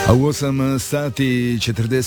A u 8 sati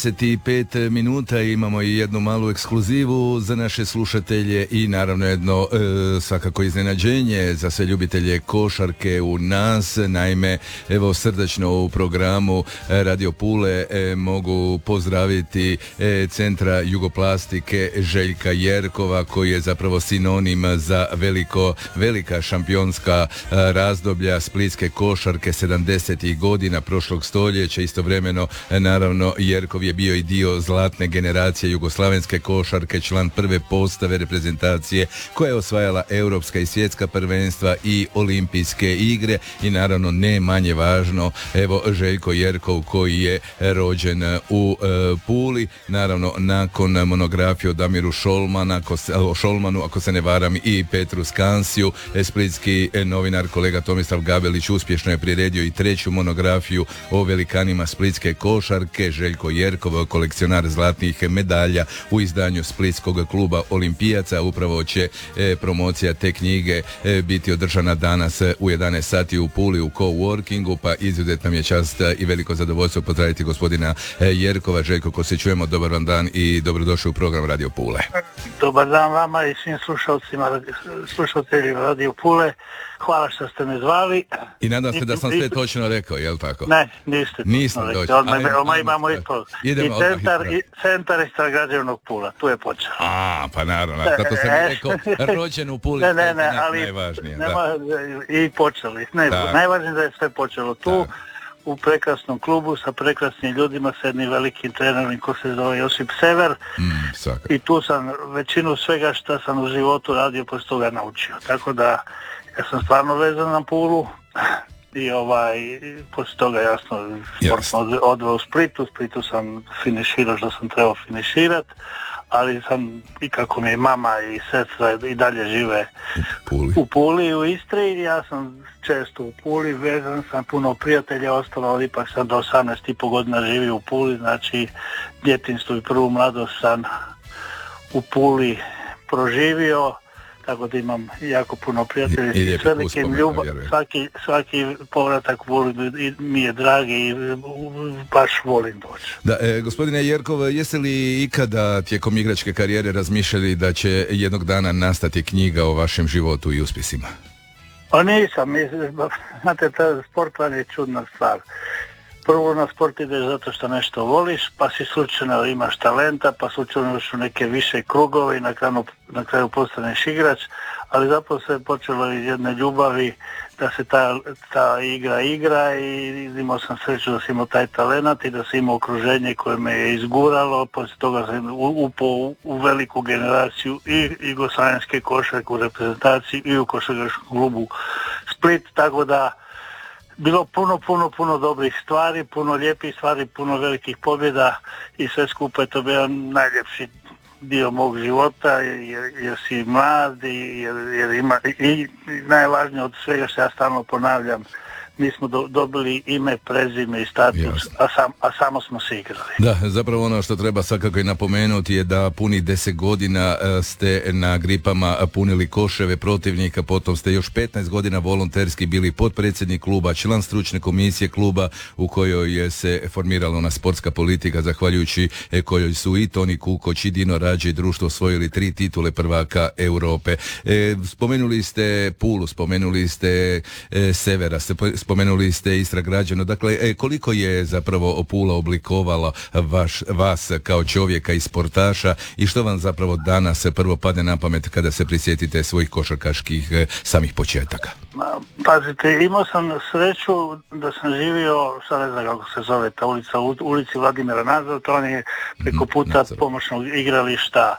45 minuta imamo i jednu malu ekskluzivu za naše slušatelje i naravno jedno svakako iznenađenje za sve ljubitelje košarke u nas. Naime, evo srdačno u programu Radio Pule mogu pozdraviti centra jugoplastike Željka Jerkova, koji je zapravo sinonim za velika šampionska razdoblja splitske košarke 70. godina prošlog stoljeća. Istovremeno, naravno, Jerkov je bio i dio zlatne generacije jugoslavenske košarke, član prve postave reprezentacije koja je osvajala europska i svjetska prvenstva i olimpijske igre i naravno ne manje važno, evo Željko Jerkov koji je rođen u Puli, naravno nakon monografije o Damiru Šolmanu, ako se ne varam, i Petru Skansiju, splitski novinar kolega Tomislav Gabelić uspješno je priredio i treću monografiju o velikanima splitske košarke. Željko Jerkov, kolekcionar zlatnih medalja u izdanju splitskog kluba Olimpijaca. Upravo će promocija te knjige biti održana danas u 11 sati u Puli u coworkingu, pa izuzetno mi je čast i veliko zadovoljstvo pozdraviti gospodina Jerkova. Željko, ko se čujemo, dobar vam dan i dobrodošli u program Radio Pule. Dobar dan vama i svim slušateljima Radio Pule. Hvala što ste me zvali. I nadam se da sam sve točno rekao, je li tako? Ne, nisam točno. Odmah imamo i to. I centar građevnog Pula, tu je počelo. Pa naravno, zato sam rekao rođen u Puli, ali najvažnije. I počeli. Najvažnije da je sve počelo tu. U prekrasnom klubu sa prekrasnim ljudima, s jednim velikim trenerom ko se zove Josip Sever. I tu sam većinu svega što sam u životu radio poslije toga naučio. Tako da ja sam stvarno vezan na Pulu i poslije toga jasno sportno odveo u Splitu. U Splitu sam finiširao što sam trebao finiširati, ali sam, i kako mi je mama i sestra i dalje žive u Puli i u Istri, ja sam često u Puli, vezan sam, puno prijatelja ostalo, ali ipak sam do 18,5 godina živio u Puli, znači djetinjstvo i prvu mladost sam u Puli proživio, tako da imam jako puno prijatelja i s velikim svaki povratak mi je dragi i baš volim doći. Da, gospodine Jerkov, jeste li ikada tijekom igračke karijere razmišljali da će jednog dana nastati knjiga o vašem životu i uspjesima? Pa nisam, znate, sport vam je čudna stvar. Prvo na sport ideš zato što nešto voliš, pa si slučajno imaš talenta, pa slučajno još u neke više krugove i na kraju postaneš igrač, ali zapravo se je počelo iz jedne ljubavi da se ta igra i imao sam sreću da sam imao taj talent i da sam imao okruženje koje me je izguralo, poslije toga sam upao u veliku generaciju i jugoslavenske košarke u reprezentaciji i u košarkaškom klubu Split, tako da bilo puno dobrih stvari, puno lijepih stvari, puno velikih pobjeda i sve skupa je to bio najljepši dio mog života jer si mlad jer ima i najvažnije od svega što ja stalno ponavljam, mi smo dobili ime, prezime i status, a samo smo se igrali. Da, zapravo ono što treba svakako i napomenuti je da punih 10 godina ste na gripama punili koševe protivnika, potom ste još 15 godina volonterski bili potpredsjednik kluba, član stručne komisije kluba u kojoj je se formirala ona sportska politika, zahvaljujući kojoj su i Toni Kukoć i Dino Rađe i društvo osvojili 3 titule prvaka Europe. Spomenuli ste Pulu, spomenuli ste Severa, spomenuli ste Istra građano. Dakle, koliko je zapravo Pula oblikovala vas kao čovjeka i sportaša i što vam zapravo danas prvo padne na pamet kada se prisjetite svojih košarkaških samih početaka? Pazite, imao sam sreću da sam živio, sad ne znam kako se zove ta ulica, u ulici Vladimira Nazora, to je preko puta pomoćnog igrališta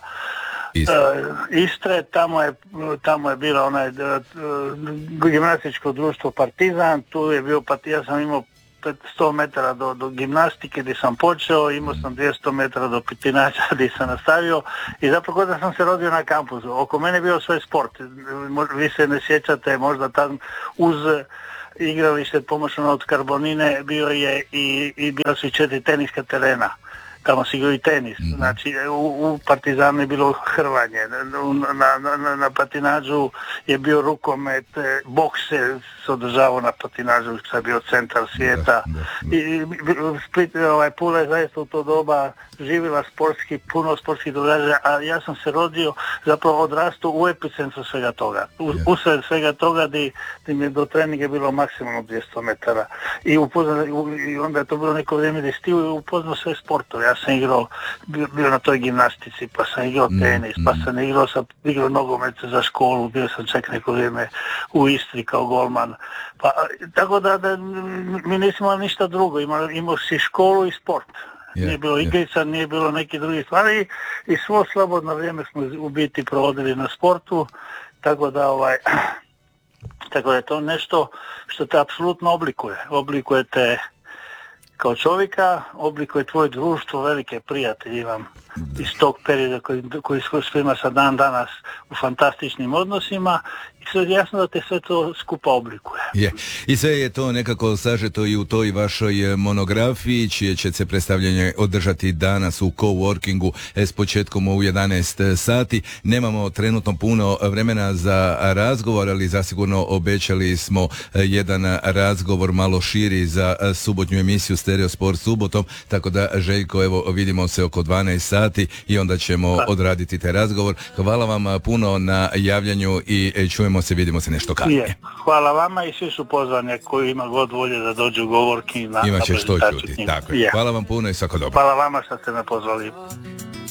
Istre, tamo je bilo onaj gimnastičko društvo Partizan, tu je bio ja sam imao 100 metara do gimnastike gdje sam počeo, imao sam 200 metara do pitinača gdje sam nastavio i zapravo da sam se rodio na kampusu. Oko mene je bio sve sport, vi se ne sjećate, možda tam uz igralište pomoćno od Karbonine bio je i bila su i 4 teniska terena. Tamo si igrao i tenis, znači u Partizanu je bilo hrvanje, na patinažu je bio rukomet, bokse, se održavao na patinažu, što je bio centar svijeta. I Split, Pula je zaista u to doba živjela sportski, puno sportskih događaja, a ja sam se rodio, zapravo odrastao u epicentru svega toga. Usred svega toga gdje mi je do treninga bilo maksimalno 200 metara. I onda je to bilo neko vrijeme gdje si ti upoznao sve sportove. Ja sam igrao, bio na toj gimnastici, pa sam igrao tenis, pa sam igrao nogomet za školu, bio sam čak neko vrijeme u Istri kao golman. Pa, tako da mi nismo imali ništa drugo, imao si školu i sport. Nije bilo igrica, nije bilo neki drugi stvari i svo slobodno vrijeme smo u biti provodili na sportu, tako da je to nešto što te apsolutno oblikuje te kao čovjeka, oblikuje tvoje društvo, velike prijatelje imam iz tog perioda koji s kojima sam dan danas u fantastičnim odnosima i sve jasno da te sve to skupa oblikuje. I sve je to nekako sažeto i u toj vašoj monografiji, čije će se predstavljanje održati danas u coworkingu s početkom u 11 sati. Nemamo trenutno puno vremena za razgovor, ali zasigurno obećali smo jedan razgovor malo širi za subotnju emisiju Stereo Sport subotom, tako da Željko, evo vidimo se oko 12 sati i onda ćemo odraditi taj razgovor. Hvala vam puno na javljanju i čujemo se, vidimo se nešto kasnije. Hvala vama i svi su pozvani koji ima god volje da dođu govorki na imaće što čuti. Tako je. Hvala vam puno i svako dobro. Hvala vama što ste me pozvali.